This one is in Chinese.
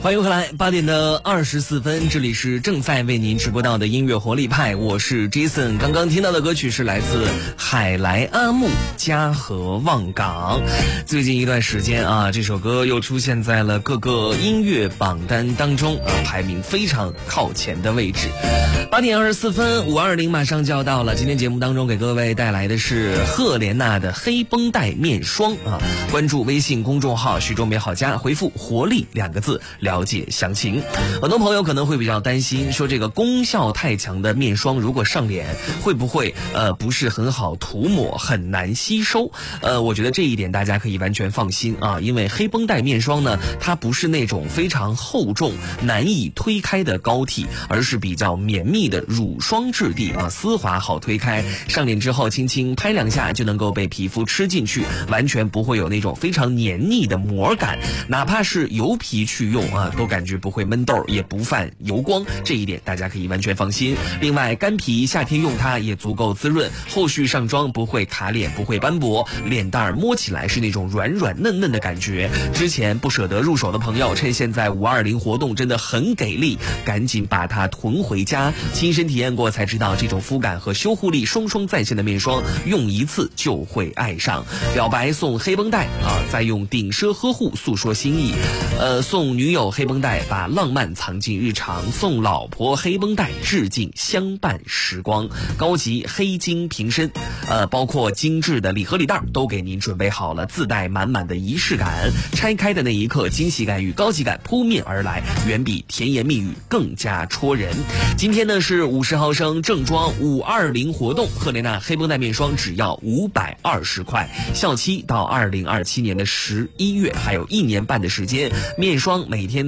欢迎回来，8点的24分，这里是正在为您直播到的音乐活力派，我是 Jason。刚刚听到的歌曲是来自海来阿木《家和望港》。最近一段时间啊，这首歌又出现在了各个音乐榜单当中啊，排名非常靠前的位置。8点24分，520马上就要到了。今天节目当中给各位带来的是赫莲娜的黑绷带面霜啊。关注微信公众号徐州美好家，回复活力2个字了解详情。很多朋友可能会比较担心，说这个功效太强的面霜如果上脸会不会不是很好涂抹，很难吸收。我觉得这一点大家可以完全放心啊，因为黑绷带面霜呢，它不是那种非常厚重难以推开的膏体，而是比较绵密的乳霜质地啊，丝滑好推开，上脸之后轻轻拍2下就能够被皮肤吃进去，完全不会有那种非常黏腻的膜感，哪怕是油皮去用啊，都感觉不会闷痘，也不泛油光，这一点大家可以完全放心。另外干皮夏天用它也足够滋润，后续上妆不会卡脸，不会斑驳，脸蛋摸起来是那种软软嫩嫩的感觉。之前不舍得入手的朋友，趁现在520活动真的很给力，赶紧把它囤回家，亲身体验过才知道，这种肤感和修护力双双在线的面霜，用一次就会爱上。表白送黑绷带啊，再用顶奢呵护诉说心意。送女友黑绷带，把浪漫藏进日常；送老婆黑绷带，致敬相伴时光。高级黑金瓶身，包括精致的礼盒礼袋都给您准备好了，自带满满的仪式感。拆开的那一刻，惊喜感与高级感扑面而来，远比甜言蜜语更加戳人。今天呢是50毫升正装520活动，赫莲娜黑绷带面霜只要520块，效期到2027年的11月，还有1年半的时间。面霜每天